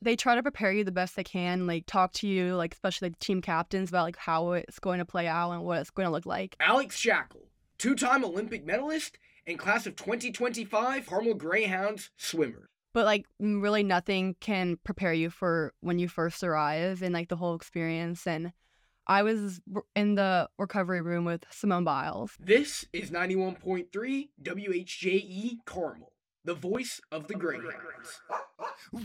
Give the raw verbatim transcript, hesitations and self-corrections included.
they try to prepare you the best they can, like talk to you, like especially like team captains about like how it's going to play out and what it's going to look like. Alex Shackle, two-time Olympic medalist and class of twenty twenty-five Carmel Greyhounds swimmer. But like really nothing can prepare you for when you first arrive and like the whole experience. And I was in the recovery room with Simone Biles. This is ninety-one point three W H J E Carmel, the voice of the Greyhounds.